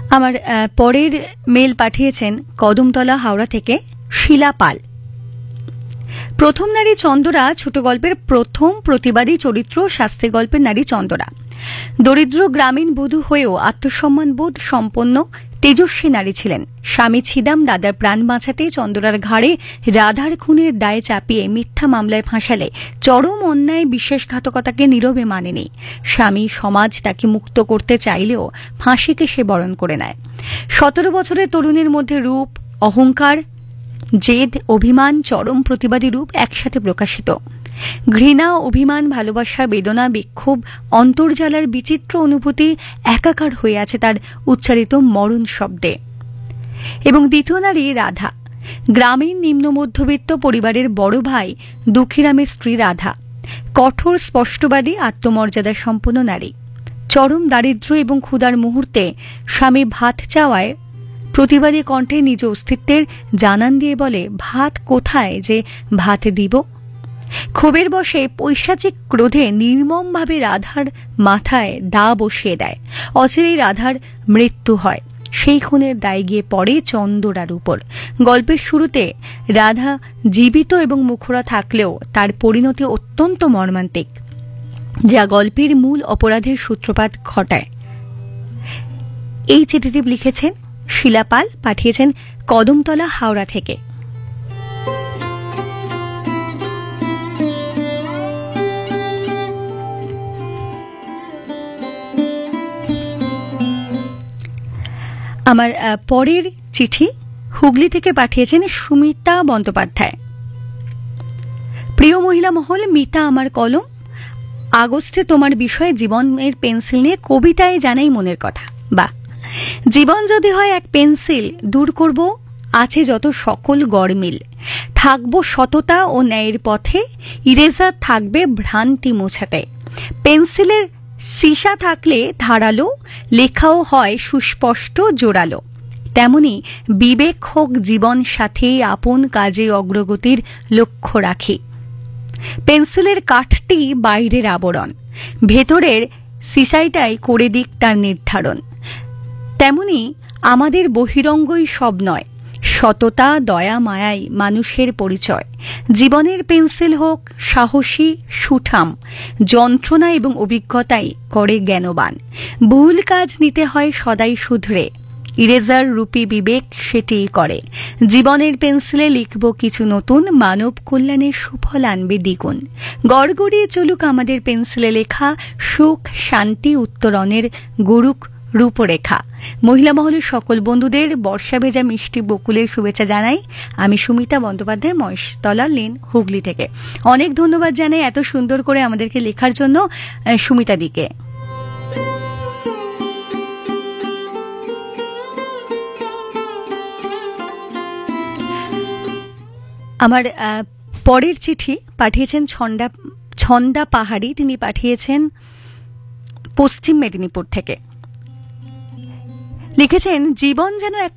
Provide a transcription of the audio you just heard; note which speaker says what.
Speaker 1: আমার পরের মেল পাঠিয়েছেন কদমতলা হাওড়া থেকে শিলা পাল। প্রথম নারী চন্দরা ছোট গল্পের প্রথম প্রতিবাদী চরিত্র, শাস্তি গল্পের নারী চন্দরা। দরিদ্র গ্রামীণ বধূ হয়েও আত্মসম্মানবোধ সম্পন্ন তেজস্বী নারী ছিলেন। স্বামী ছিদাম দাদার প্রাণ বাঁচাতে চন্দরার ঘাড়ে রাধার খুনের দায় চাপিয়ে মিথ্যা মামলায় ফাঁসালে চরম অন্যায় বিশ্বাসঘাতকতাকে নীরবে মানেনি। স্বামী সমাজ তাকে মুক্ত করতে চাইলেও ফাঁসিকে সে বরণ করে নেয়। 17 বছরের তরুণীর মধ্যে রূপ, অহংকার, জেদ, অভিমান, চরম প্রতিবাদী রূপ একসাথে প্রকাশিত। ঘৃণা, অভিমান, ভালোবাসা, বেদনা, বিক্ষোভ, অন্তর্জালার বিচিত্র অনুভূতি একাকার হয়ে আছে তার উচ্চারিত মরণ শব্দে। এবং দ্বিতীয় নারী রাধা, গ্রামীণ নিম্ন মধ্যবিত্ত পরিবারের বড় ভাই দুঃখীরামের স্ত্রী রাধা, কঠোর স্পষ্টবাদী আত্মমর্যাদা সম্পন্ন নারী। চরম দারিদ্র্য এবং ক্ষুধার মুহূর্তে স্বামী ভাত চাওয়ায় প্রতিবাদী কণ্ঠে নিজ অস্তিত্বের জানান দিয়ে বলে, ভাত কোথায় যে ভাত দিব। ক্ষোভের বশে পৈশাচিক ক্রোধে নির্মমভাবে রাধার মাথায় দা বসিয়ে দেয়। অচিরেই রাধার মৃত্যু হয়। সেই খুনের দায় গিয়ে পড়ে চন্দরার উপর। গল্পের শুরুতে রাধা জীবিত এবং মুখরা থাকলেও তার পরিণতি অত্যন্ত মর্মান্তিক, যা গল্পের মূল অপরাধের সূত্রপাত ঘটায়। এই চিঠিটি লিখেছেন শিলাপাল, পাঠিয়েছেন কদমতলা হাওড়া থেকে। আমার পরের চিঠি হুগলি থেকে পাঠিয়েছেন সুমিতা বন্দ্যোপাধ্যায়। প্রিয় মহিলা মহল, মিতা আমার কলম। আগস্টে তোমার বিষয়ে জীবনের পেন্সিল নিয়ে কবিতায় জানাই মনের কথা। বা জীবন যদি হয় এক পেন্সিল, দূর করব আছে যত সকল গরমিল। থাকব সততা ও ন্যায়ের পথে, ইরেজার থাকবে ভ্রান্তি মোছাতে। পেন্সিলের সীসা থাকলে ধারালো, লেখাও হয় সুস্পষ্ট জোরালো। তেমনি বিবেক হোক জীবন সাথে, আপন কাজে অগ্রগতির লক্ষ্য রাখি। পেন্সিলের কাঠটি বাইরের আবরণ, ভেতরের সিসাইটাই করে দিক তার নির্ধারণ। তেমনি আমাদের বহিরঙ্গই সব নয়, সততা, দয়া, মায়াই মানুষের পরিচয়। জীবনের পেন্সিল হোক সাহসী, সুঠাম, যন্ত্রণা এবং অভিজ্ঞতাই করে জ্ঞানবান। ভুল কাজ নিতে হয় সদাই শুধরে, ইরেজার রূপী বিবেক সেটিই করে। জীবনের পেন্সিলে লিখব কিছু নতুন, মানব কল্যাণের সুফল আনবে দ্বিগুণ। গড়গড়িয়ে চলুক আমাদের পেন্সিলে লেখা, সুখ, শান্তি, উত্তরণের গরুক রূপরেখা। মহিলা মহলের সকল বন্ধুদের বর্ষা ভেজা মিষ্টি বকুলের শুভেচ্ছা জানাই। আমি সুমিতা বন্দ্যোপাধ্যায়, মহেশতলা লেন, হুগলি থেকে। অনেক ধন্যবাদ জানাই এত সুন্দর করে আমাদেরকে লেখার জন্য সুমিতা দিকে। আমার পরের চিঠি পাঠিয়েছেন ছন্দা পাহাড়ি। তিনি পাঠিয়েছেন পশ্চিম মেদিনীপুর থেকে। লিখেছেন, জীবন যেন এক